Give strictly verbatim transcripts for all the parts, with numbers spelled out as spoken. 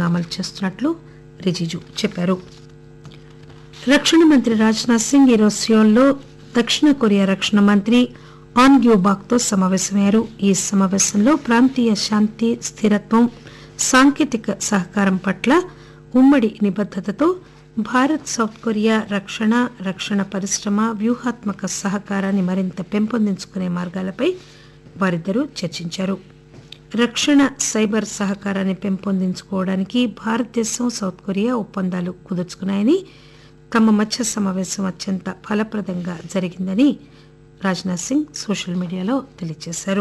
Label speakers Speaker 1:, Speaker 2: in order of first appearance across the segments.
Speaker 1: అమలు చేస్తున్నట్లు రిజిజు చెప్పారు. రక్షణ మంత్రి రాజ్నాథ్ సింగ్ ఈరోజు సియోల్లో దక్షిణ కొరియా రక్షణ మంత్రి ఆన్ గ్యూబాక్ తో సమావేశమయ్యారు. ఈ సమావేశంలో ప్రాంతీయ శాంతి, స్థిరత్వం, సాంకేతిక సహకారం పట్ల ఉమ్మడి నిబద్దతతో భారత్ సౌత్ కొరియా రక్షణ, రక్షణ పరిశ్రమ, వ్యూహాత్మక సహకారాన్ని మరింత పెంపొందించుకునే మార్గాలపై వారిద్దరూ చర్చించారు. రక్షణ, సైబర్ సహకారాన్ని పెంపొందించుకోవడానికి భారతదేశం, సౌత్ కొరియా ఒప్పందాలు కుదుర్చుకున్నాయని, తమ మధ్య సమావేశం అత్యంత ఫలప్రదంగా జరిగిందని రాజ్నాథ్ సింగ్ సోషల్ మీడియాలో తెలియజేశారు.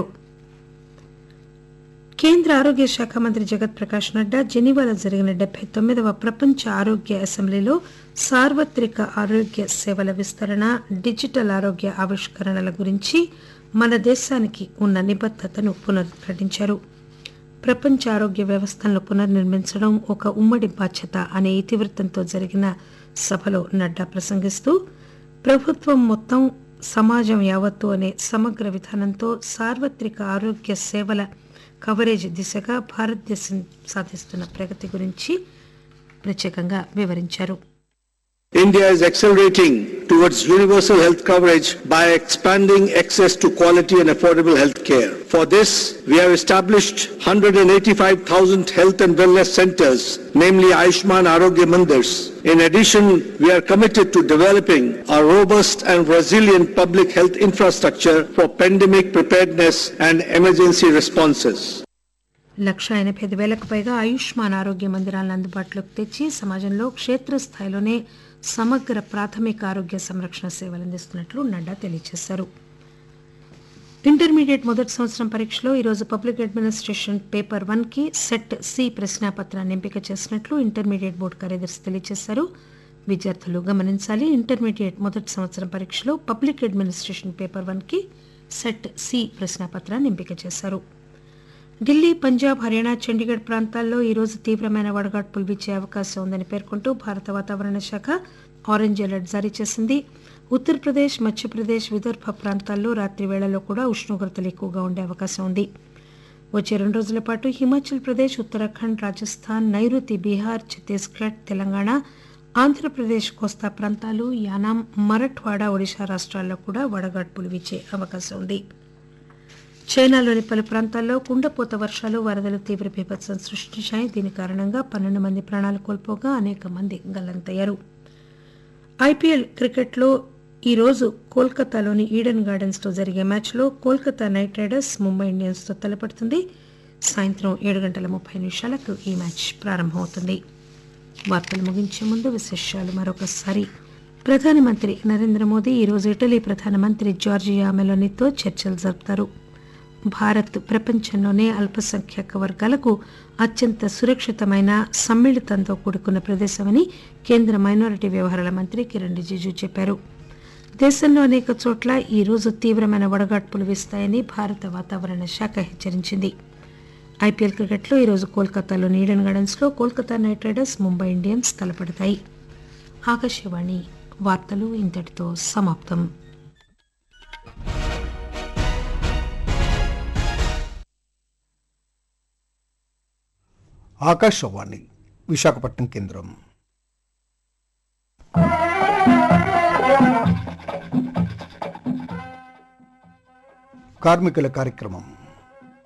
Speaker 1: కేంద్ర ఆరోగ్య శాఖ మంత్రి జగత్ ప్రకాష్ నడ్డా జెనీవాలో జరిగిన డెబ్బై తొమ్మిదవ ప్రపంచ ఆరోగ్య అసెంబ్లీలో సార్వత్రిక ఆరోగ్య సేవల విస్తరణ, డిజిటల్ ఆరోగ్య ఆవిష్కరణల గురించి మన దేశానికి ఉన్న నిబద్దతను పునరుద్ఘాటించారు. ప్రపంచ ఆరోగ్య వ్యవస్థలను పునర్నిర్మించడం ఒక ఉమ్మడి బాధ్యత అనే ఇతివృత్తంతో జరిగిన సభలో నడ్డా ప్రసంగిస్తూ ప్రభుత్వం మొత్తం, సమాజం యావత్తు అనే సమగ్ర విధానంతో సార్వత్రిక ఆరోగ్య సేవల కవరేజ్ దిశగా భారతదేశం సాధిస్తున్న ప్రగతి గురించి ప్రత్యేకంగా వివరించారు.
Speaker 2: India is accelerating towards universal health coverage by expanding access to quality and affordable health care. For this, we have established one hundred eighty-five thousand health and wellness centers, namely Ayushman Arogya Mandirs. In addition, we are committed to developing a robust and resilient public health infrastructure for pandemic preparedness and emergency responses.
Speaker 1: లక్ష ఎనభై ఐదు వేలకు పైగా ఆయుష్మాన్ ఆరోగ్య మందిరాలను అందుబాటులోకి తెచ్చి సమాజంలో క్షేత్రస్థాయిలోనే సమగ్ర ప్రాథమిక ఆరోగ్య సంరక్షణ సేవలు అందిస్తున్నట్లు నడ్డా తెలియజేశారు. ఇంటర్మీడియట్ మొదటి సంవత్సరం పరీక్షలో ఈరోజు పబ్లిక్ అడ్మినిస్ట్రేషన్ పేపర్ వన్ కి సెట్ సి ప్రశ్నాపత్రాన్ని ఎంపిక చేసినట్లు ఇంటర్మీడియట్ బోర్డు కార్యదర్శి తెలియజేశారు. విద్యార్థులు గమనించాలి, ఇంటర్మీడియట్ మొదటి సంవత్సరం పరీక్షలో పబ్లిక్ అడ్మినిస్ట్రేషన్ పేపర్ వన్ కి సెట్ సి ప్రశ్నాపత్రాన్ని ఎంపిక చేశారు. ఢిల్లీ, పంజాబ్, హర్యానా, చండీగఢ్ ప్రాంతాల్లో ఈరోజు తీవ్రమైన వడగాడ్పులు వీచే అవకాశం ఉందని పేర్కొంటూ భారత వాతావరణ శాఖ ఆరెంజ్ అలర్ట్ జారీ చేసింది. ఉత్తరప్రదేశ్, మధ్యప్రదేశ్, విదర్భ ప్రాంతాల్లో రాత్రి వేళల్లో కూడా ఉష్ణోగ్రతలు ఎక్కువగా ఉండే అవకాశం ఉంది. వచ్చే రెండు రోజుల పాటు హిమాచల్ ప్రదేశ్, ఉత్తరాఖండ్, రాజస్థాన్, నైరుతి బీహార్, ఛత్తీస్గఢ్, తెలంగాణ, ఆంధ్రప్రదేశ్ కోస్తా ప్రాంతాలు, యానాం, మరఠ్వాడా, ఒడిశా రాష్ట్రాల్లో కూడా వడగాడ్పులు వీచే అవకాశం ఉంది. చైనాలోని పలు ప్రాంతాల్లో కుండపోత వర్షాలు, వరదలు తీవ్ర బీభత్సం సృష్టించాయి. దీని కారణంగా పన్నెండు మంది ప్రాణాలు కోల్పోగా అనేక మంది గల్లంతయ్యారు. ఐపీఎల్ క్రికెట్లో ఈరోజు కోల్కతాలోని ఈడెన్ గార్డెన్స్ లో జరిగే మ్యాచ్లో Kolkata night riders Mumbai Indians తో తలపడుతుంది. సాయంత్రం ఏడు గంటల ముప్పై నిమిషాలకు ఈ మ్యాచ్ ప్రారంభమవుతుంది. వార్తలు ముగించే ముందు విశేషాలు మరొకసారి. ప్రధానమంత్రి నరేంద్ర మోదీ ఈరోజు ఇటలీ ప్రధానమంత్రి జార్జియా మెలోనీతో చర్చలు జరుపుతారు. భారత్ ప్రపంచంలోనే అల్పసంఖ్యాక వర్గాలకు అత్యంత సురక్షితమైన, సమ్మిళితంతో కూడుకున్న ప్రదేశమని కేంద్ర మైనారిటీ వ్యవహారాల మంత్రి కిరణ్ రిజిజు చెప్పారు. దేశంలో అనేక చోట్ల ఈ రోజు తీవ్రమైన వడగాడ్పులు వీస్తాయని భారత వాతావరణ శాఖ హెచ్చరించింది. ఐపీఎల్ క్రికెట్లో ఈరోజు కోల్కతాలోని ఈడెన్ గార్డెన్స్ లో Kolkata night riders, Mumbai Indians తలపడతాయి. Akashvani వార్తలు ఇంతటితో సమాప్తం.
Speaker 3: ఆకాశవాణి విశాఖపట్నం కేంద్రం. కార్మికుల కార్యక్రమం.